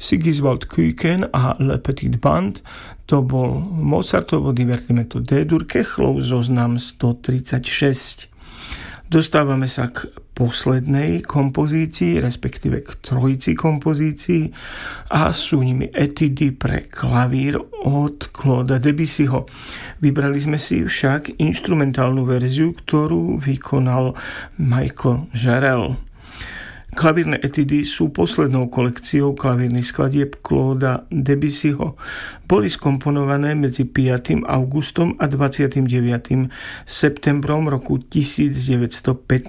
Sigiswald Kuiken a Le Petit Band, to bol Mozartovo divertimento D-dur, Kechlov zoznam 136. Dostávame sa k poslednej kompozícii, respektíve k trojici kompozícií a sú nimi etudy pre klavír od Clauda Debussyho. Vybrali sme si však inštrumentálnu verziu, ktorú vykonal Michael Jarrell. Klavírne etudy sú poslednou kolekciou klavírnych skladieb Clauda Debussyho. Boli skomponované medzi 5. augustom a 29. septembrom roku 1915.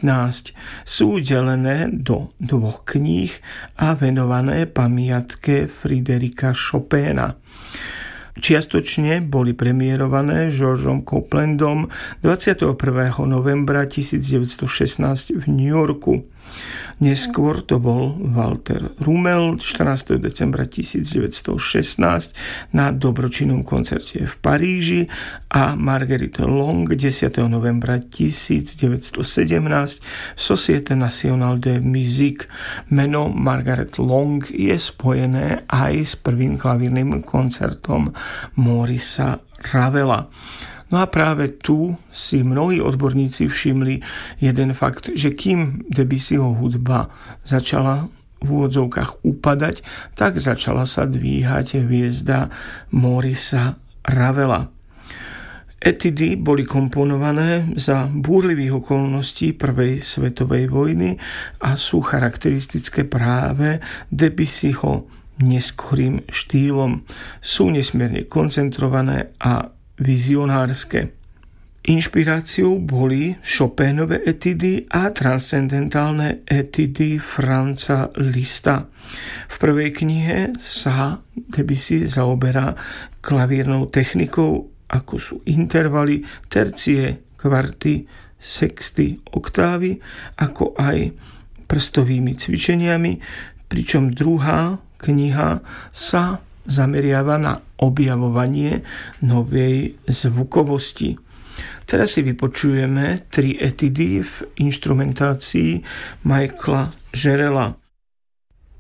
Sú delené do 2 kníh a venované pamiatke Fryderika Chopina. Čiastočne boli premiérované Georgeom Coplandom 21. novembra 1916 v New Yorku. Neskôr to bol Walter Rummel 14. decembra 1916 na dobročinnom koncerte v Paríži a Marguerite Long 10. novembra 1917 v Société Nationale de Musique. Meno Margaret Long je spojené aj s prvým klavírnym koncertom Maurice Ravela. No a práve tu si mnohí odborníci všimli jeden fakt, že kým Debussyho hudba začala v úvodzovkách upadať, tak začala sa dvíhať hviezda Maurice Ravela. Etudy boli komponované za búrlivých okolností prvej svetovej vojny a sú charakteristické práve Debussyho neskorým štýlom. Sú nesmierne koncentrované a vizionárske. Inšpiráciou boli Chopinove etudy a transcendentálne etudy Franza Liszta. V prvej knihe sa Debussy zaoberá klavírnou technikou, ako sú intervaly, tercie, kvarty, sexty, oktávy, ako aj prstovými cvičeniami, pričom druhá kniha sa zameriava na objavovanie novej zvukovosti. Teraz si vypočujeme 3 etudy v inštrumentácii Michaela Jarrella.